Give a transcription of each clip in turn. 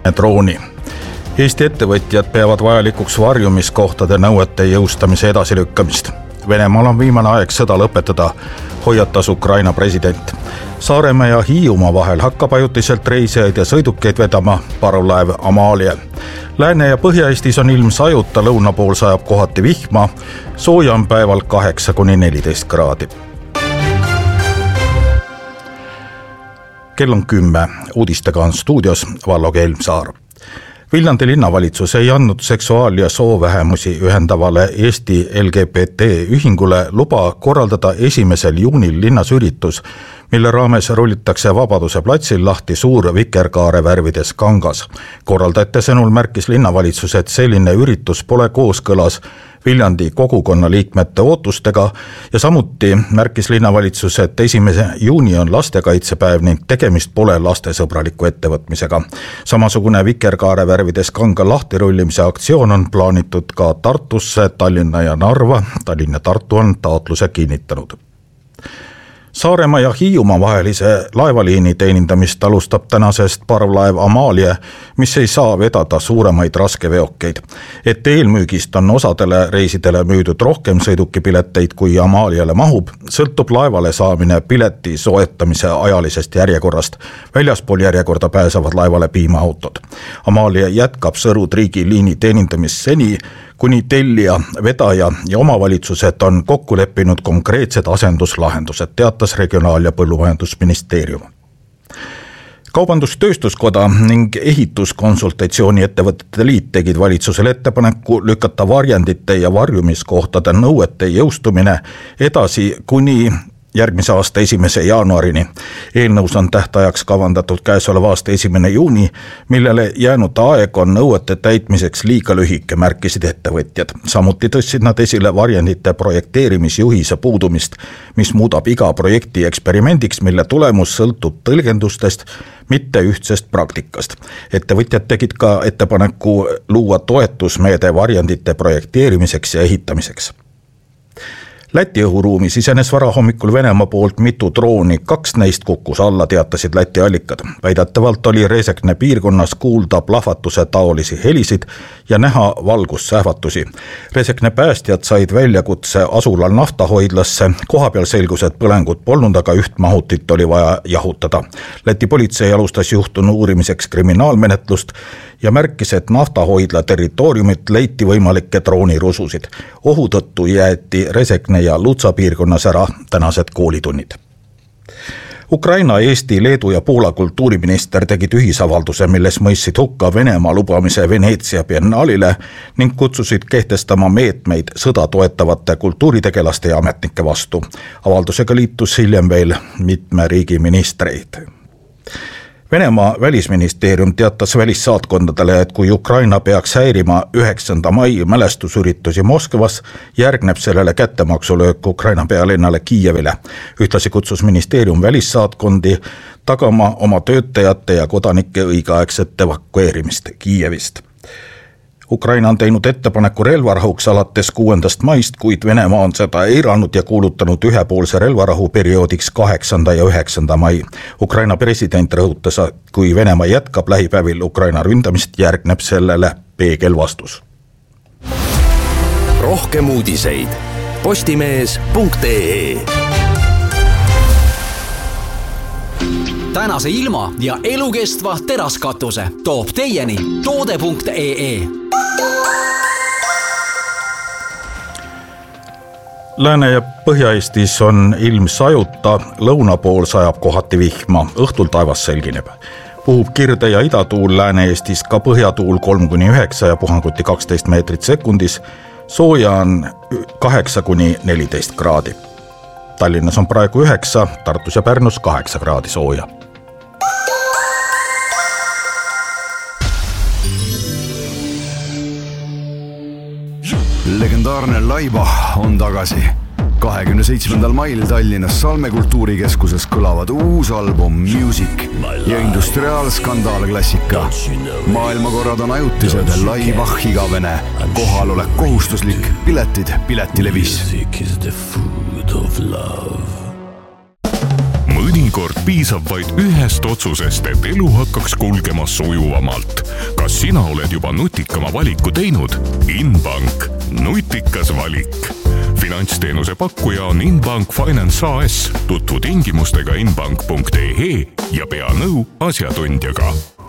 drooni. Eesti ettevõtjad peavad vajalikuks varjumiskohtade nõuete jõustamise edasilükkamist. Venemaal on viimane aeg sõda lõpetada, hoiatas Ukraina president. Saaremaa ja Hiiumaa vahel hakkab ajutiselt reisijaid ja sõidukeid vedama parvlaev Amalia. Lääne- ja Põhja-Eestis on ilm sajuta, lõuna pool sajab kohati vihma, sooja on päeval 8–14 kraadi. Kell on 10, uudistega on stuudios Vallo Kelmsaar. Viljandi linnavalitsus ei andnud seksuaal- ja soovähemusi ühendavale Eesti LGBT ühingule luba korraldada 1. juunil linnas üritus, mille raames rullitakse Vabaduse platsil lahti suur vikerkaare värvides kangas. Korraldajate sõnul märkis linnavalitsus, et selline üritus pole kooskõlas Viljandi kogukonna liikmete ootustega ja samuti märkis linnavalitsus, et 1. juuni on lastekaitsepäev ning tegemist pole lastesõbraliku ettevõtmisega. Samasugune vikerkaare värvides kanga lahtirullimise aktsioon on plaanitud ka Tartusse, Tallinna ja Narva. Tallinn ja Tartu on taotluse kinnitanud. Saaremaa ja Hiiumaa vahelise laevaliini teenindamist alustab tänasest parvlaev Amalia, mis ei saa vedada suuremaid raskeveokeid. Et eelmüügist on osadele reisidele müüdud rohkem sõidukipileteid kui Amaliale mahub, sõltub laevale saamine pileti soetamise ajalisest järjekorrast. Väljaspool järjekorda pääsevad laevale piimaautod. Amalia jätkab Sõru-Triigi liini teenindamist seni, kuni tellija, vedaja ja omavalitsused on kokku leppinud konkreetsed asenduslahendused, teatas Regionaal- ja Põllumajandusministeerium. Kaubandus-Tööstuskoda ning ehituskonsultatsiooni ettevõtete liit tegid valitsusele ettepaneku lükata varjendite ja varjumiskohtade nõuete jõustumine edasi kuni järgmise aasta 1. jaanuarini. Eelnõus on tähtajaks kavandatud käesoleva aasta 1. juuni, millele jäänud aeg on nõuete täitmiseks liiga lühike, märkisid ettevõtjad. Samuti tõstsid nad esile varjendite projekteerimisjuhise puudumist, mis muudab iga projekti eksperimendiks, mille tulemus sõltub tõlgendustest, mitte ühtsest praktikast. Ettevõtjad tegid ka ettepaneku luua toetusmeede varjendite projekteerimiseks ja ehitamiseks. Läti õhuruumi sisenes varahommikul Venemaa poolt mitu drooni, 2 neist kukkus alla, teatasid Läti allikad. Väidetavalt oli Rezekne piirkonnas kuulda plahvatuse taolisi helisid ja näha valgussähvatusi. Rezekne päästjad said väljakutse asulal naftahoidlasse, kohapeal selgus, et põlengut polnud, aga üht mahutit oli vaja jahutada. Läti politsei alustas juhtunu uurimiseks kriminaalmenetlust ja märkis, et naftahoidla territooriumit leiti võimalikke droonirususid. Ohu tõttu jäeti Rezekne ja Lutsa piirkonnas ära tänased koolitunnid. Ukraina, Eesti, Leedu ja Poola kultuuriminister tegid ühisavalduse, milles mõistsid hukka Venemaa lubamise Veneetsia biennaalile ning kutsusid kehtestama meetmeid sõda toetavate kultuuritegelaste ja ametnike vastu. Avaldusega liitus hiljem veel mitme riigi ministreid. Venemaa välisministeerium teatas välissaatkondadele, et kui Ukraina peaks häirima 9. mai mälestusüritusi Moskvas, järgneb sellele kättemaksulöök Ukraina pealinnale Kiievile. Ühtlasi kutsus ministeerium välissaatkondi tagama oma töötajate ja kodanike õigeaegset evakueerimist Kiievist. Ukraina on teinud ettepaneku relvarahuks alates 6. maist, kuid Venemaa on seda eiranud ja kuulutanud ühepoolse relvarahu perioodiks 8. ja 9. mai. Ukraina president rõhutas, et kui Venemaa jätkab lähipäevil Ukraina ründamist, järgneb sellele peegelvastus. Rohkem uudiseid postimees.ee. Tänase ilma ja elukestva teraskatuse toob teieni toode.ee. Lääne- ja Põhja-Eestis on ilm sajuta, lõuna pool sajab kohati vihma, õhtul taevas selgineb. Puhub kirde- ja idatuul, Lääne-Eestis ka põhjatuul 3–9 ja puhanguti 12 meetrit sekundis, sooja on 8–14 kraadi. Tallinnas on praegu 9, Tartus ja Pärnus 8 kraadi sooja. Legendaarne Laibach on tagasi. 27. mail Tallinnas Salme kultuurikeskuses kõlavad uus album Music ja industriaalskandaal klassika. Maailmakorrad on ajutised, Laibach igavene, kohalolek kohustuslik, piletid Piletilevis. Mõnikord piisab vaid ühest otsusest, et elu hakkaks kulgema sujuvamalt. Kas sina oled juba nutikama valiku teinud? Inbank. Nutikas valik. Finantsteenuse pakkuja on Inbank Finance AS. Tutvu tingimustega inbank.ee ja pea nõu asjatundjaga.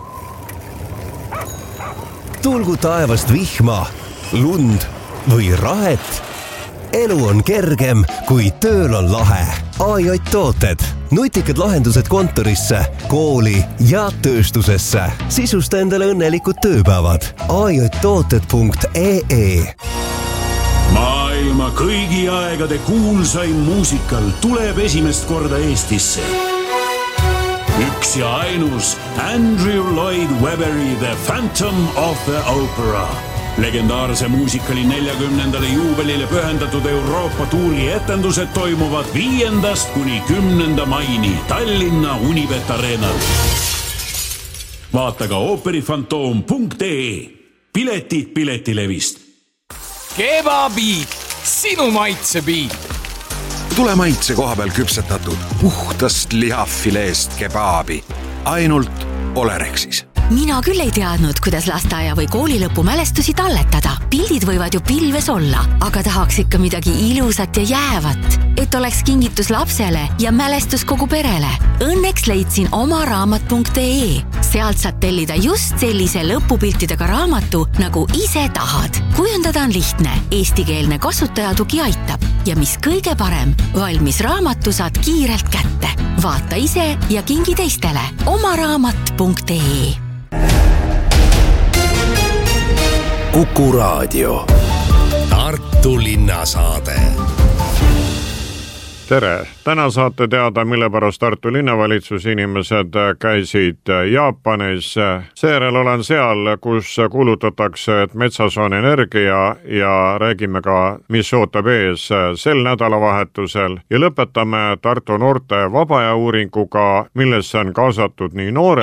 Tulgu taevast vihma, lund või rahet. Elu on kergem, kui tööl on lahe. AJ Tooted. Nutikad lahendused kontorisse, kooli ja tööstusesse. Sisusta endale õnnelikud tööpäevad. ajtooted.ee. Maailma kõigi aegade kuulsaim muusikal tuleb esimest korda Eestisse. Üks ja ainus Andrew Lloyd Webberi The Phantom of the Opera. Legendaarse muusikali 40. juubelile pühendatud Euroopa tuuri etendused toimuvad 5. kuni 10. maini Tallinna Unibet Arenal. Vaata ka ooperifantoom.ee. Piletid Piletilevist. Kebabiit, sinu maitsebiit. Tule maitse koha peal küpsetatud puhtast lihafileest kebaabi. Ainult Olerexis. Mina küll ei teadnud, kuidas lasteaia või koolilõpu mälestusi talletada. Pildid võivad ju pilves olla, aga tahaks ikka midagi ilusat ja jäävat, et oleks kingitus lapsele ja mälestus kogu perele. Õnneks leidsin omaraamat.ee. Sealt saad tellida just sellise lõpupiltidega raamatu, nagu ise tahad. Kujundada on lihtne, eestikeelne kasutajatugi aitab. Ja mis kõige parem, valmis raamatu saad kiirelt kätte. Vaata ise ja kingi teistele. omaraamat.ee. Kuku Raadio. Tartu linnasaade. Tere! Täna saate teada, mille pärast Tartu linnavalitsuse inimesed käisid Jaapanis. Seejärel olen seal, kus kuulutatakse, et metsas on energia ja räägime ka, mis ootab ees sel nädalavahetusel. Ja lõpetame Tartu noorte vaba aja uuringuga, millesse on kaasatud nii noored